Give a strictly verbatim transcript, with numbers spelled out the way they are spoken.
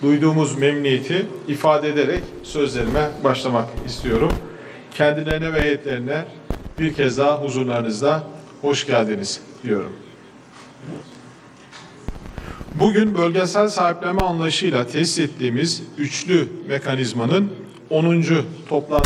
duyduğumuz memnuniyeti ifade ederek sözlerime başlamak istiyorum. Kendilerine ve heyetlerine bir kez daha huzurlarınızda hoş geldiniz diyorum. Bugün bölgesel sahiplenme anlayışıyla tesis ettiğimiz üçlü mekanizmanın onuncu toplantı